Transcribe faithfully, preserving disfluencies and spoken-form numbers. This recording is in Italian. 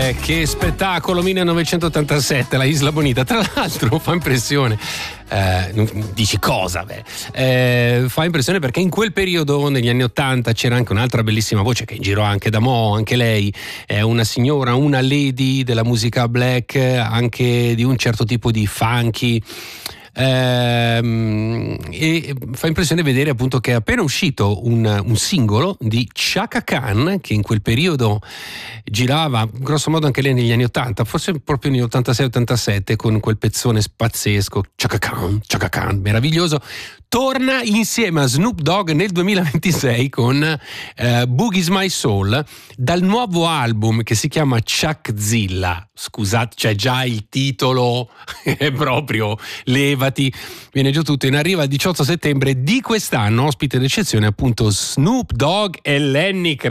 Eh, che spettacolo, millenovecentottantasette, la Isla Bonita. Tra l'altro fa impressione, eh, dici cosa? Beh, eh, fa impressione perché in quel periodo, negli anni ottanta, c'era anche un'altra bellissima voce che girò anche da mo', anche lei è una signora, una lady della musica black, anche di un certo tipo di funky. Ehm, e fa impressione vedere appunto che è appena uscito un, un singolo di Chaka Khan, che in quel periodo girava grosso modo anche lei negli anni ottanta, forse proprio negli ottantasei ottantasette, con quel pezzone pazzesco Chaka Khan, Chaka Khan, meraviglioso. Torna insieme a Snoop Dogg nel duemilaventisei con eh, Boogie's My Soul, dal nuovo album che si chiama Chuckzilla. Scusate, c'è già il titolo, è proprio levati, viene giù tutto. In arriva il diciotto settembre di quest'anno, ospite d'eccezione appunto Snoop Dogg e Lenny Kravitz.